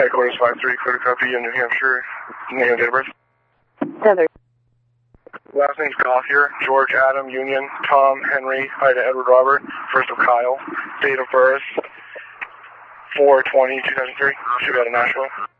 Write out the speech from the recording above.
Headquarters 53, clear to copy in New Hampshire. Name and date of birth? Heather. Last name's Gothier, George Adam Union, Tom Henry, Ida Edward Robert, first of Kyle. Date of birth 4/20/2003. Should be out of Nashville.